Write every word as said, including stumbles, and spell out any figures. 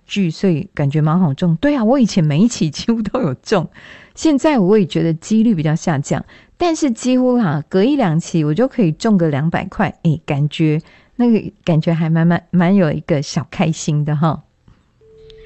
聚，所以感觉蛮好中。对啊，我以前每一期几乎都有中，现在我也觉得几率比较下降，但是几乎啊隔一两期我就可以中个两百块，诶，感觉那个感觉还蛮蛮蛮有一个小开心的哈。